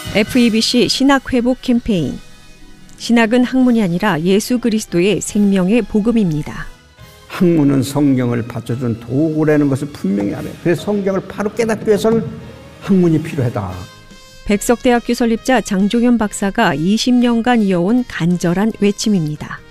FEBC 신학회복 캠페인. 신학은 학문이 아니라 예수 그리스도의 생명의 복음입니다. 학문은 성경을 받쳐준 도구라는 것을 분명히 알아요. 그래서 성경을 바로 깨닫기 위해서는 학문이 필요하다. 백석대학교 설립자 장종현 박사가 20년간 이어온 간절한 외침입니다.